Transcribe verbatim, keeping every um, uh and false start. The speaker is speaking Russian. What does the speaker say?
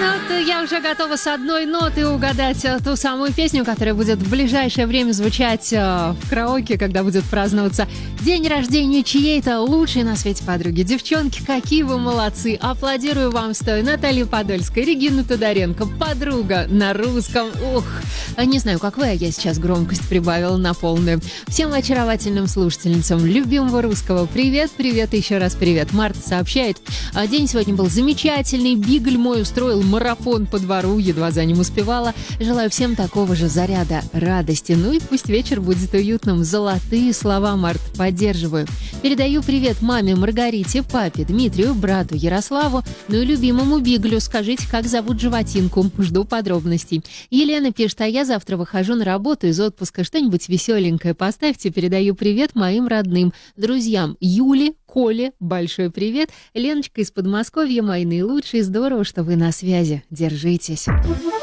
Вот я уже готова с одной ноты угадать ту самую песню, которая будет в ближайшее время звучать в караоке, когда будет праздноваться день рождения чьей-то лучшей на свете подруги. Девчонки, какие вы молодцы! Аплодирую вам стоя. Наталья Подольская, Регина Тодоренко, подруга на русском. Ух, не знаю, как вы, а я сейчас громкость прибавила на полную. Всем очаровательным слушательницам любимого русского привет, привет, еще раз привет. Марта сообщает, день сегодня был замечательный, Бигль мой устроил марафон по двору, едва за ним успевала. Желаю всем такого же заряда радости. Ну и пусть вечер будет уютным. Золотые слова, Март, поддерживаю. Передаю привет маме Маргарите, папе Дмитрию, брату Ярославу, ну и любимому Биглю. Скажите, как зовут животинку? Жду подробностей. Елена пишет, а я завтра выхожу на работу из отпуска. Что-нибудь веселенькое поставьте. Передаю привет моим родным, друзьям Юле, Коле, большой привет. Леночка из Подмосковья, мои наилучшие. Здорово, что вы на связи. Держитесь.